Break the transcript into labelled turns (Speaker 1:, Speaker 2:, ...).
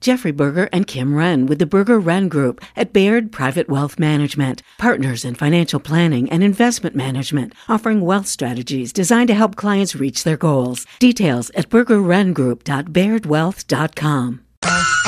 Speaker 1: Jeffrey Berger and Kim Wren with the Berger Wren Group at Baird Private Wealth Management, partners in financial planning and investment management, offering wealth strategies designed to help clients reach their goals. Details at bergerwrengroup.bairdwealth.com.